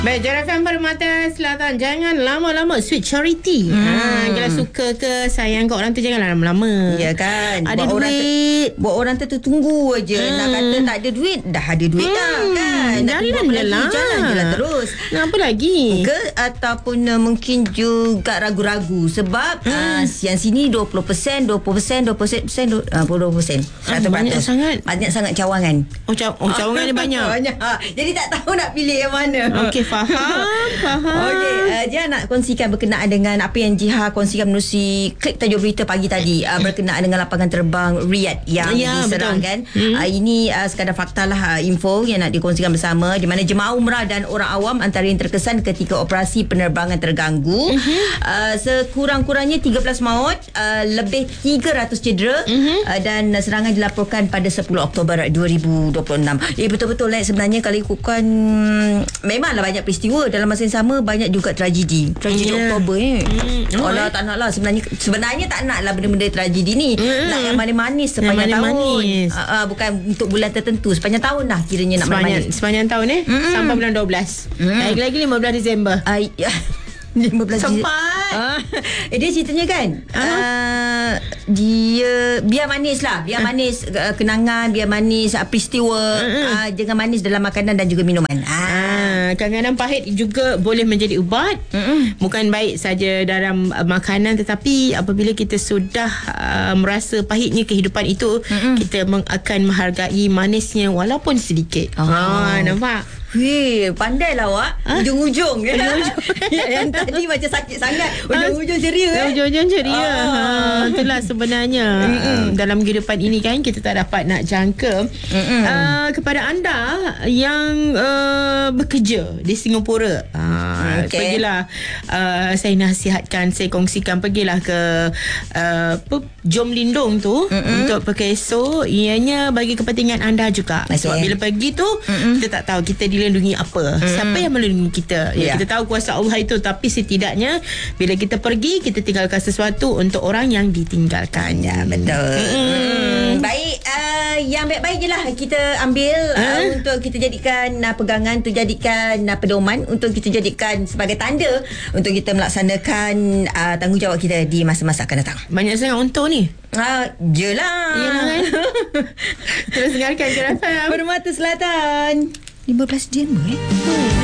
Baik, JFM Permata Selatan, jangan lama-lama. Sweet charity. Kalau suka ke sayang ke orang tu, janganlah lama-lama. Ya kan. Ada duit, buat orang tu tunggu aje. Nak kata tak ada duit, dah ada duit dah kan. Jalan je lah. Jalan je lah terus. Apa lagi? Ke ataupun mungkin juga ragu-ragu sebab yang sini 20%, 20%, 20%, 20%. Banyak sangat. Banyak sangat cawangan. Cawangan dia banyak. Banyak. Jadi tak tahu nak pilih yang mana. Okey, faham. Okey, Jiha nak kongsikan berkenaan dengan apa yang Jiha kongsikan menerusi klik tajuk berita pagi tadi berkenaan dengan lapangan terbang Riyadh yang diserang kan. Ini sekadar fakta lah, info yang nak dikongsikan bersama, di mana jemaah umrah dan orang awam antara yang terkesan ketika operasi penerbangan terganggu. Sekurang-kurangnya 13 maut, lebih 300 cedera dan serangan dilaporkan pada 10 Oktober 2026. Betul-betul sebenarnya kalau ikutkan memanglah banyak peristiwa, dalam masa yang sama banyak juga tragedi Oktober ni. Allah tak nak lah sebenarnya tak nak lah benda-benda tragedi ni. Nak yang manis-manis sepanjang tahun. Bukan untuk bulan tertentu, sepanjang tahun lah kiranya nak manis. Sepanjang tahun sampai bulan 12. Lagi 15 Disember. 15 sempat. Dia ceritanya kan dia biar manis lah, biar manis kenangan, biar manis peristiwa, jangan manis dalam makanan dan juga minuman. Kadang-kadang pahit juga boleh menjadi ubat. Bukan baik saja dalam makanan, tetapi apabila kita sudah merasa pahitnya kehidupan itu, kita akan menghargai manisnya walaupun sedikit. Nampak? Pandailah awak. Ujung-ujung yang tadi macam sakit sangat, ujung-ujung ceria. Ujung-ujung ceria. Itulah sebenarnya dalam kehidupan ini kan, kita tak dapat nak jangka. Kepada anda yang bekerja di Singapura, pergilah, saya nasihatkan, saya kongsikan, pergilah ke Jom Lindung tu untuk pakai esok. Ianya bagi kepentingan anda juga. Sebab bila pergi tu, kita tak tahu kita dilindungi apa, siapa yang melindungi kita. Kita tahu kuasa Allah itu, tapi setidaknya bila kita pergi, kita tinggalkan sesuatu untuk orang yang ditinggalkan. Ya, betul. Baik, yang baik-baik je lah kita ambil untuk kita jadikan pegangan, untuk jadikan pedoman, untuk kita jadikan sebagai tanda untuk kita melaksanakan tanggungjawab kita di masa-masa akan datang. Banyak sangat untung ni. Yelah kan? Terus dengarkan JFM Permata Selatan 15 Disember